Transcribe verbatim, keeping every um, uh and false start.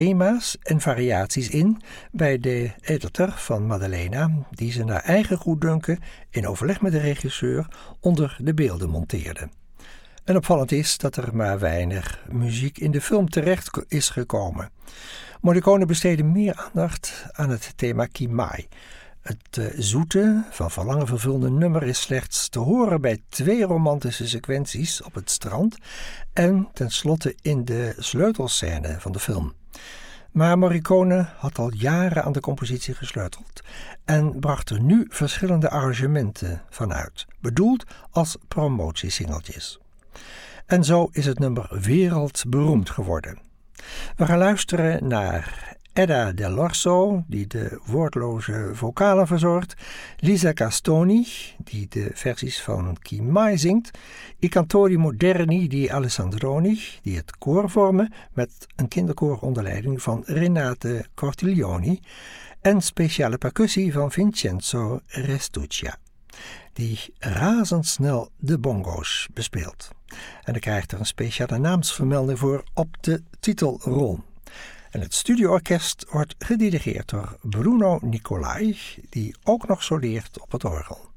thema's en variaties in bij de editor van Maddalena, die ze naar eigen goeddunken in overleg met de regisseur onder de beelden monteerde. En opvallend is dat er maar weinig muziek in de film terecht is gekomen. Morricone besteedde meer aandacht aan het thema Chi-mai. Het uh, zoete, van verlangen vervulde nummer is slechts te horen bij twee romantische sequenties op het strand en tenslotte in de sleutelscène van de film. Maar Morricone had al jaren aan de compositie gesleuteld en bracht er nu verschillende arrangementen van uit, bedoeld als promotiesingeltjes. En zo is het nummer wereldberoemd geworden. We gaan luisteren naar Edda Dell'Orso, die de woordloze vocalen verzorgt, Lisa Castoni, die de versies van Chi-mai zingt, I Cantori Moderni di Alessandroni, die het koor vormen met een kinderkoor onder leiding van Renate Cortiglioni en speciale percussie van Vincenzo Restuccia, die razendsnel de bongo's bespeelt. En dan krijgt er een speciale naamsvermelding voor op de titelrol. En het studioorkest wordt gedirigeerd door Bruno Nicolai, die ook nog soleert op het orgel.